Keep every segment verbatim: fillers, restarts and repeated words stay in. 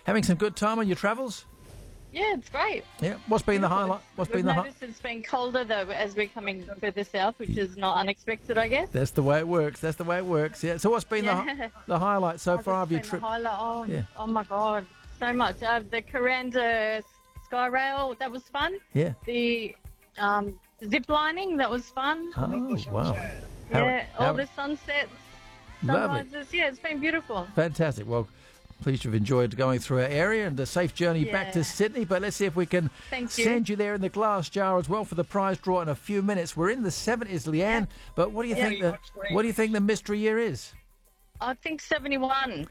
Having some good time on your travels? Yeah, it's great. Yeah. What's been the highlight? What's We've been the noticed hi- it's been colder though as we're coming further south, which is not unexpected, I guess. That's the way it works. That's the way it works. Yeah. So what's been the Yeah. hi- the highlight so Oh, far of your that's been trip? the highlight. Oh, Yeah. oh my God, so much. Uh, the Coranda Sky Rail, that was fun. Yeah. The um, zip lining, that was fun. Oh wow. yeah, How- all the sunsets, Lovely. sunrises. Yeah, it's been beautiful. Fantastic. Well, pleased you've enjoyed going through our area and a safe journey back to Yeah. Sydney. But let's see if we can Thank you. send you there in the glass jar as well for the prize draw in a few minutes. We're in the seventies, Leanne. But what do you Yeah. think the what do you think the mystery year is? I think seventy-one.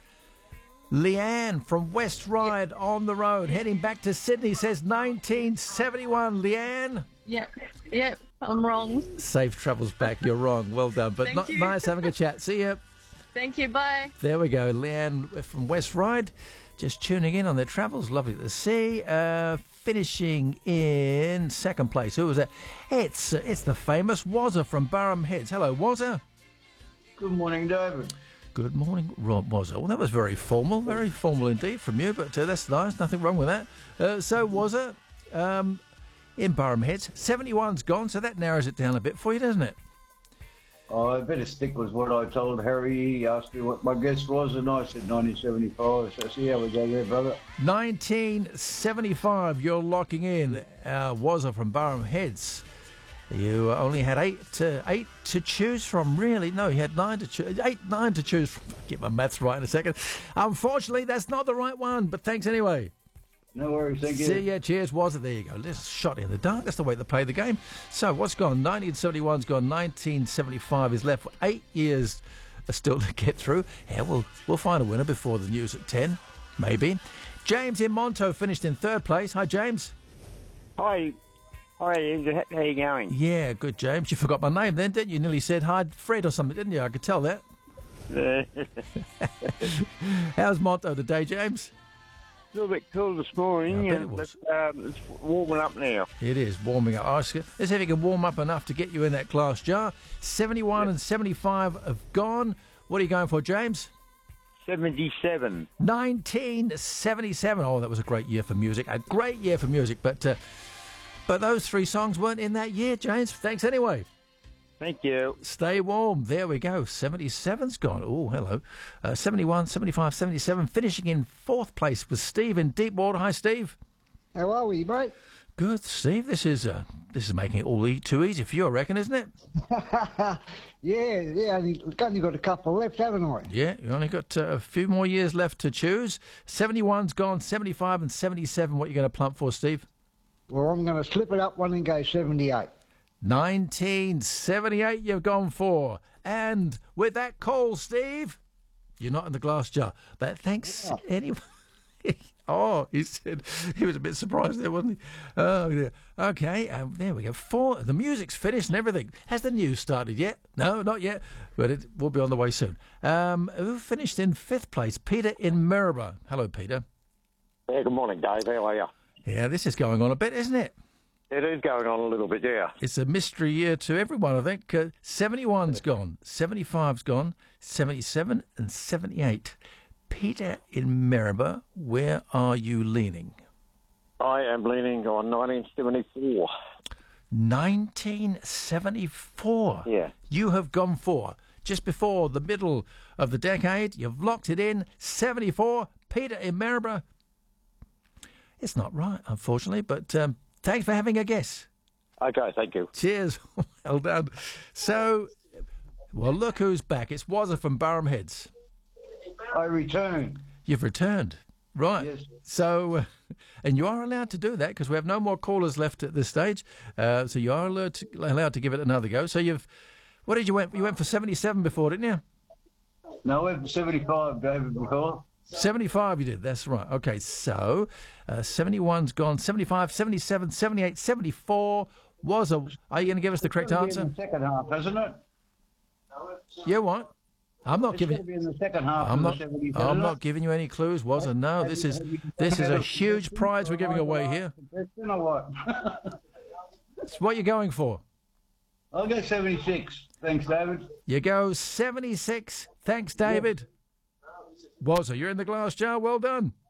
Leanne from West Ryde on the road, heading back to Sydney, says nineteen seventy-one. Leanne, Yep, yep, I'm wrong. safe travels back. You're wrong. Well done. But Thank not you. nice having a chat. See ya. Thank you, bye. There we go. Leanne from West Ryde, just tuning in on their travels. Lovely to see. Uh, finishing in second place. Who was that? It's uh, it's the famous Wazza from Burham Heads. Hello, Wazza. Good morning, David. Good morning, Rob Wazza. Well, that was very formal, very formal indeed from you, but uh, that's nice. Nothing wrong with that. Uh, so, Wazza, um, in Burham Heads, seventy-one's gone, so that narrows it down a bit for you, doesn't it? Oh, I better stick with what I told Harry. He asked me what my guess was, and I said nineteen seventy-five. So see how we go there, brother. nineteen seventy-five, you're locking in. Uh, Wazza from Burham Heads. You only had eight to eight to choose from, really. No, you had nine to choose, eight, nine to choose from. Get my maths right in a second. Unfortunately, that's not the right one, but thanks anyway. No worries, thank you. See ya, cheers, was it? There you go. Let's shot in the dark. That's the way to play the game. So what's gone? nineteen seventy-one's gone. nineteen seventy-five is left. Eight years are still to get through. Yeah, we'll we'll find a winner before the news at ten, maybe. James in Monto finished in third place. Hi, James. Hi. Hi, Ian. How are you going? Yeah, good, James. You forgot my name then, didn't you? You nearly said hi, Fred or something, didn't you? I could tell that. How's Monto today, James? A little bit cool this morning, I bet and it was. but, um, it's warming up now. It is warming up. Let's see if you can warm up enough to get you in that glass jar. seventy-one and seventy-five have gone. What are you going for, James? seventy-seven. nineteen seventy-seven. Oh, that was a great year for music. A great year for music. But uh, but those three songs weren't in that year, James. Thanks anyway. Thank you. Stay warm. There we go. seventy-seven's gone. Oh, hello. Uh, seventy-one, seventy-five, seventy-seven. Finishing in fourth place with Steve in Deepwater. Hi, Steve. How are we, mate? Good, Steve. This is uh, this is making it all e- too easy for you, I reckon, isn't it? yeah, yeah. Only, only got a couple left, haven't I? Yeah, you only got uh, a few more years left to choose. seventy-one's gone. seventy-five and seventy-seven. What are you going to plump for, Steve? Well, I'm going to slip it up one and go seventy-eight. nineteen seventy-eight you've gone for. And with that call, Steve, you're not in the glass jar. But thanks Yeah. anyway. Oh, he said he was a bit surprised there, wasn't he? Oh, yeah. Okay, um, there we go. Four. The music's finished and everything. Has the news started yet? No, not yet. But it will be on the way soon. Um, who finished in fifth place? Peter in Maryborough. Hello, Peter. Yeah, good morning, Dave. How are you? Yeah, this is going on a bit, isn't it? It is going on a little bit, yeah. It's a mystery year to everyone, I think. Uh, seventy-one's gone, seventy-five's gone, seventy-seven and seventy-eight. Peter in Maryborough, where are you leaning? I am leaning on nineteen seventy-four. nineteen seventy-four. Yeah. You have gone for, just before the middle of the decade, you've locked it in, seventy-four. Peter in Maryborough. It's not right, unfortunately, but um, thanks for having a guess. Okay, thank you. Cheers. Well done. So, well, look who's back. It's Wazza from Burham Heads. I return. You've returned. Right. Yes. So, uh, and you are allowed to do that because we have no more callers left at this stage. Uh, so you are allowed to, allowed to give it another go. So you've, what did you went? You went for seventy-seven before, didn't you? No, I went for seventy-five, David, before. seventy-five you did, that's right. Okay, so uh, seventy-one's gone, seventy-five, seventy-seven, seventy-eight, seventy-four was a... Are you going to give us the correct It's gonna be answer? in the second half, isn't it? Yeah, what? I'm not It's giving... going to be in the second half I'm of not. the seventies. I'm not giving you any clues. Was it? No. This is this is a huge prize we're giving away here. You know what? It's what you're going for. I'll go seventy-six. Thanks, David. You go seventy-six. Thanks, David. Was it? You're in the glass jar. Well done.